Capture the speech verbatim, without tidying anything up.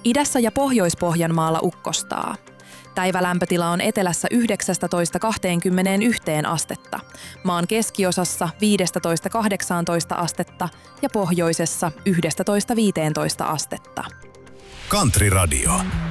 Idässä ja Pohjois-Pohjanmaalla ukkostaa. Päivälämpötila on etelässä yhdeksästätoista kahteenkymmeneenyhteen astetta, maan keskiosassa viidestätoista kahdeksaantoista astetta ja pohjoisessa yhdestätoista viiteentoista astetta. Country Radio.